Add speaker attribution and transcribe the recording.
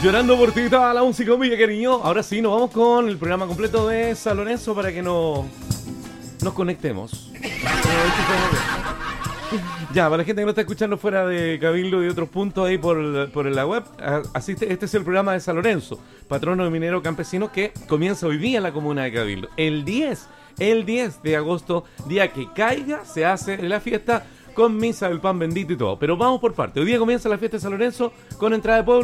Speaker 1: Llorando por ti toda la música, mi cariño. Ahora sí, nos vamos con el programa completo de San Lorenzo para que nos conectemos. Ya, para la gente que no está escuchando fuera de Cabildo y de otros puntos ahí por la web, asiste, este es el programa de San Lorenzo, patrono de minero campesino, que comienza hoy día en la comuna de Cabildo. El 10 de agosto, día que caiga, se hace la fiesta con misa del pan bendito y todo. Pero vamos por parte. Hoy día comienza la fiesta de San Lorenzo con entrada de pueblo.